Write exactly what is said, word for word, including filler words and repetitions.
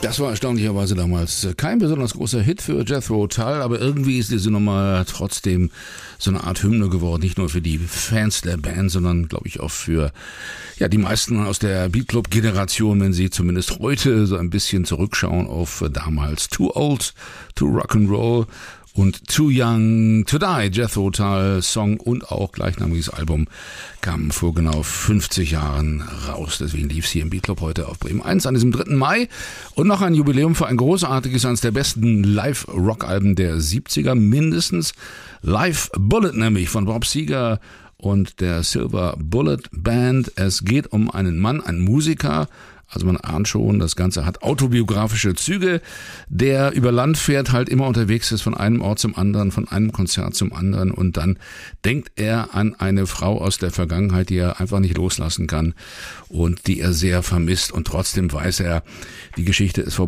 Das war erstaunlicherweise damals kein besonders großer Hit für Jethro Tull, aber irgendwie ist diese Nummer trotzdem so eine Art Hymne geworden, nicht nur für die Fans der Band, sondern glaube ich auch für ja die meisten aus der Beatclub-Generation, wenn sie zumindest heute so ein bisschen zurückschauen auf damals Too Old to Rock'n'Roll und Too Young to Die, Jethro Tull Song und auch gleichnamiges Album kam vor genau fünfzig Jahren raus. Deswegen lief es hier im Beatclub heute auf Bremen eins an diesem dritten Mai. Und noch ein Jubiläum für ein großartiges, eines der besten Live-Rock-Alben der siebziger mindestens. Live Bullet nämlich von Bob Seger und der Silver Bullet Band. Es geht um einen Mann, einen Musiker. Also man ahnt schon, das Ganze hat autobiografische Züge, der über Land fährt, halt immer unterwegs ist, von einem Ort zum anderen, von einem Konzert zum anderen und dann denkt er an eine Frau aus der Vergangenheit, die er einfach nicht loslassen kann und die er sehr vermisst und trotzdem weiß er, die Geschichte ist vorbei.